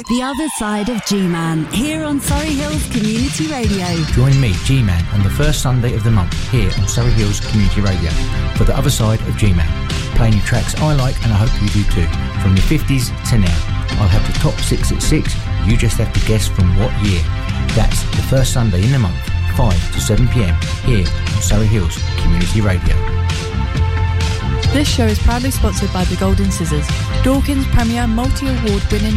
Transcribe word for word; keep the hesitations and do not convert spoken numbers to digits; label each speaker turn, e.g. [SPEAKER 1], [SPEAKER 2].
[SPEAKER 1] The Other Side of G-Man, here on Surrey Hills Community Radio.
[SPEAKER 2] Join me, G-Man, on the first Sunday of the month here on Surrey Hills Community Radio for The Other Side of G-Man, playing you tracks I like and I hope you do too, from the fifties to now. I'll have the top six at six, you just have to guess from what year. That's the first Sunday in the month, five to seven p m, here on Surrey Hills Community Radio.
[SPEAKER 3] This show is proudly sponsored by the Golden Scissors, Dorkins Premier Multi-Award winning